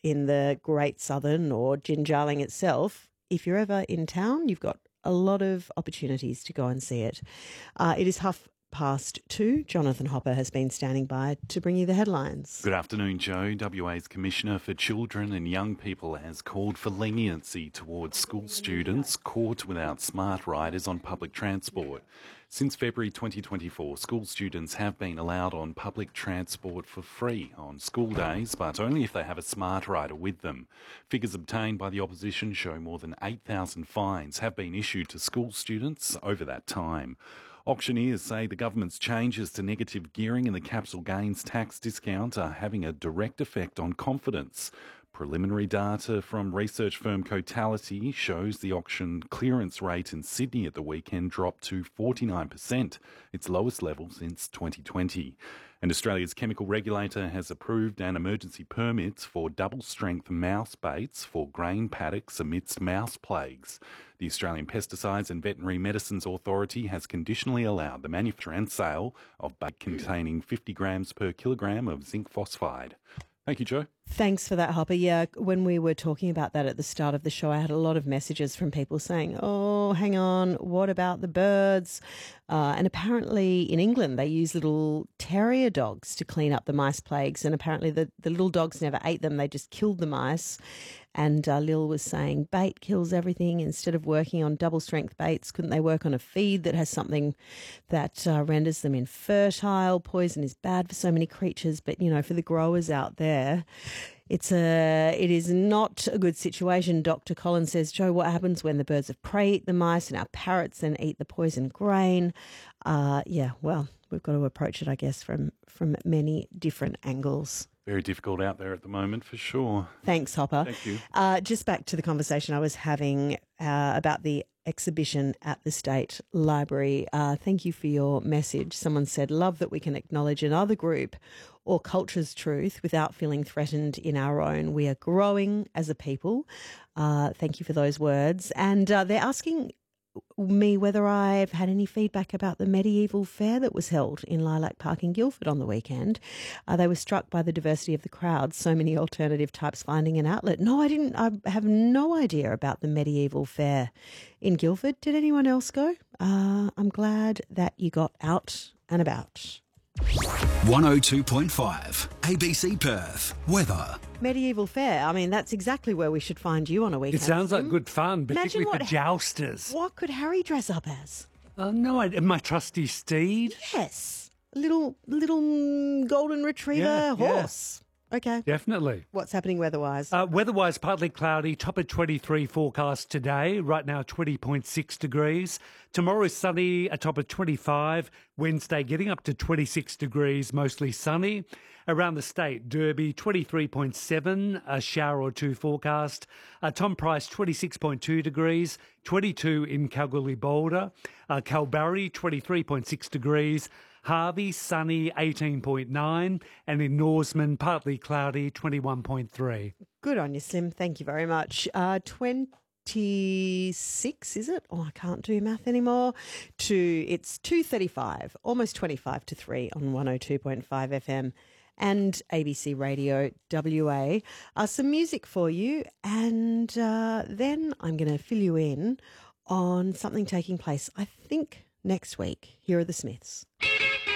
in the Great Southern or Ginjarling itself, if you're ever in town, you've got a lot of opportunities to go and see it. It is 2:30. Jonathan Hopper has been standing by to bring you the headlines. Good afternoon, Joe. WA's Commissioner for Children and Young People has called for leniency towards school students caught without smart riders on public transport. Since February 2024, school students have been allowed on public transport for free on school days, but only if they have a smart rider with them. Figures obtained by the opposition show more than 8,000 fines have been issued to school students over that time. Auctioneers say the government's changes to negative gearing and the capital gains tax discount are having a direct effect on confidence. Preliminary data from research firm Cotality shows the auction clearance rate in Sydney at the weekend dropped to 49%, its lowest level since 2020. And Australia's chemical regulator has approved an emergency permit for double-strength mouse baits for grain paddocks amidst mouse plagues. The Australian Pesticides and Veterinary Medicines Authority has conditionally allowed the manufacture and sale of bait containing 50 grams per kilogram of zinc phosphide. Thank you, Joe. Thanks for that, Hopper. Yeah, when we were talking about that at the start of the show, I had a lot of messages from people saying, oh, hang on, what about the birds? And apparently in England, they use little terrier dogs to clean up the mice plagues. And apparently the little dogs never ate them. They just killed the mice. And Lil was saying bait kills everything. Instead of working on double-strength baits, couldn't they work on a feed that has something that renders them infertile? Poison is bad for so many creatures, but, you know, for the growers out there, it is not a good situation. Dr. Collins says, Joe, what happens when the birds of prey eat the mice and our parrots then eat the poison grain? Well, we've got to approach it, I guess, from many different angles. Very difficult out there at the moment, for sure. Thanks, Hopper. Thank you. Just back to the conversation I was having about the exhibition at the State Library. Thank you for your message. Someone said, love that we can acknowledge another group or culture's truth without feeling threatened in our own. We are growing as a people. Thank you for those words. And they're asking me whether I've had any feedback about the medieval fair that was held in Lilac Park in Guildford on the weekend. They were struck by the diversity of the crowd, so many alternative types finding an outlet. No, I didn't. I have no idea about the medieval fair in Guildford. Did anyone else go? I'm glad that you got out and about. 102.5 ABC Perth weather. Medieval fair. I mean, that's exactly where we should find you on a weekend. It sounds like good fun, particularly for jousters. What could Harry dress up as? No idea. My trusty steed. Yes, a little golden retriever horse. Okay. Definitely. What's happening weather-wise? Weather-wise, partly cloudy, top of 23 forecast today. Right now, 20.6 degrees. Tomorrow is sunny, a top of 25. Wednesday, getting up to 26 degrees, mostly sunny. Around the state, Derby, 23.7, a shower or two forecast. Tom Price, 26.2 degrees. 22 in Kalgoorlie-Boulder. Kalbarri, 23.6 degrees. Harvey, sunny, 18.9, and in Norseman, partly cloudy, 21.3. Good on you, Slim. Thank you very much. 26, is it? Oh, I can't do math anymore. It's 2:35, almost 25 to 3 on 102.5 FM and ABC Radio WA. Some music for you, and then I'm going to fill you in on something taking place, I think, next week. Here are the Smiths.